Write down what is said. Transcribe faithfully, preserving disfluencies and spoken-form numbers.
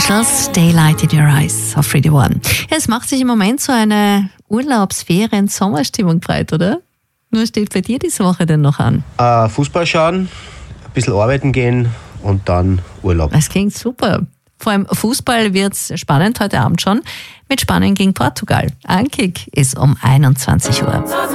Angels, Daylight in Your Eyes auf Radio One. Ja, es macht sich im Moment so eine Urlaubsferien-Sommerstimmung breit, oder? Was steht bei dir diese Woche denn noch an? Äh, Fußball schauen, ein bisschen arbeiten gehen und dann Urlaub. Das klingt super. Vor allem Fußball wird's spannend heute Abend schon mit Spanien gegen Portugal. Ankick ist um einundzwanzig Uhr.